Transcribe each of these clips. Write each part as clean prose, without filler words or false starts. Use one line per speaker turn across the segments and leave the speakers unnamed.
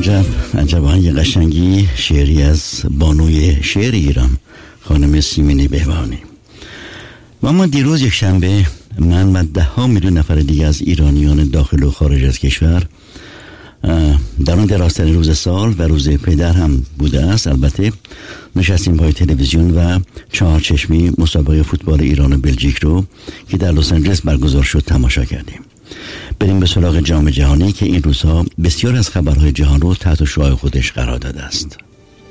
عجب یه قشنگی، شعری از بانوی شعر ایران خانم سیمین بهبهانی. و اما دیروز یک شنبه من و 10 میلیون نفر دیگه از ایرانیان داخل و خارج از کشور در اون درازترین روز سال و روز پدر هم بوده است، البته نشستیم پای تلویزیون و چهارچشمی مسابقه فوتبال ایران و بلژیک رو که در لس آنجلس برگزار شد تماشا کردیم. بریم به سراغ جام جهانی که این روزها بسیار از خبرهای جهان رو تحت شعاع خودش قرار داده است.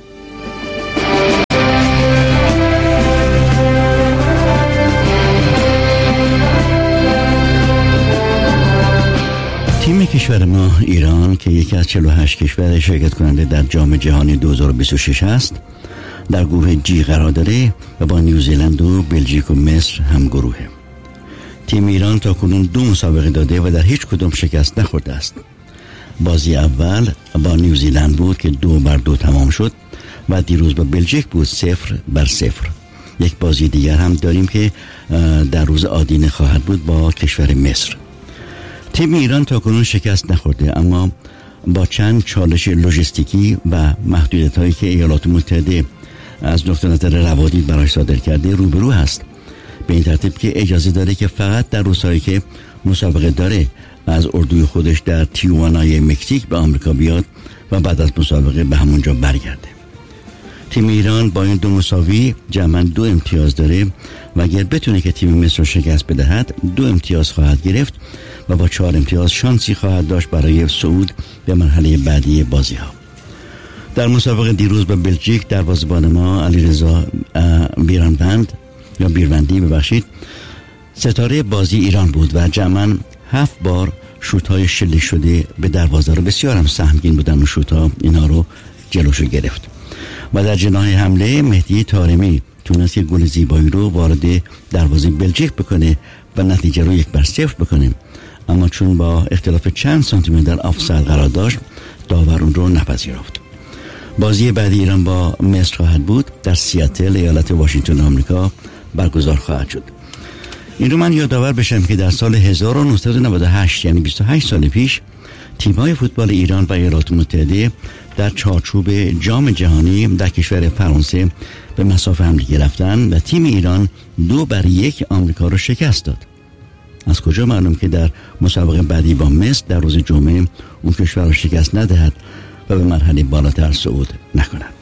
تیم کشور ما ایران که یکی از 48 کشور شرکت کننده در جام جهانی 2026 است، در گروه جی قرار داره و با نیوزیلند و بلژیک و مصر هم گروهه. تیم ایران تا کنون 2 مسابقه داده و در هیچ کدام شکست نخورده است. بازی اول با نیوزیلند بود که 2-2 تمام شد و دیروز با بلژیک بود 0-0. یک بازی دیگر هم داریم که در روز آدینه خواهد بود با کشور مصر. تیم ایران تا کنون شکست نخورده، اما با چند چالش لوجستیکی و محدودیت‌هایی که ایالات متحده از نقطه نظر روادید براش صادر کرده روبرو هست، به این ترتیب که اجازه داره که فقط در روزهایی که مسابقه داره از اردوی خودش در تیوانای مکزیک به آمریکا بیاد و بعد از مسابقه به همونجا برگرده. تیم ایران با این 2 مساوی جمعاً 2 امتیاز داره و اگر بتونه که تیم مصر شکست بدهد 2 امتیاز خواهد گرفت و با 4 امتیاز شانسی خواهد داشت برای صعود به مرحله بعدی بازی ها. در مسابقه دیروز با بلژیک دروازه‌بان ما علیرضا بیروندی ستاره بازی ایران بود و جمعاً 7 بار شوت‌های شلیک شده به دروازه رو بسیار هم سهمگین بودن و شوت‌ها اینا رو جلوشو گرفت. و در جناح حمله مهدی طارمی تونست که گل زیبایی رو وارد دروازه بلژیک بکنه و نتیجه رو 1-0 بکنه، اما چون با اختلاف چند سانتیمتر در آفساید قرار داشت داور اون رو نپذیرفت. بازی بعدی ایران با مصر خواهد بود در سیاتل ایالت واشنگتن آمریکا برگزار خواهد شد. این رو من یادآور بشم که در سال 1998 یعنی 28 سال پیش تیم‌های فوتبال ایران و ایالات متحده در چارچوب جام جهانی در کشور فرانسه به مسافه همدیگه رفتن و تیم ایران 2-1 آمریکا رو شکست داد. از کجا معلوم که در مسابقه بعدی با مصر در روز جمعه اون کشور رو شکست ندهد و به مرحله بالاتر صعود نکند؟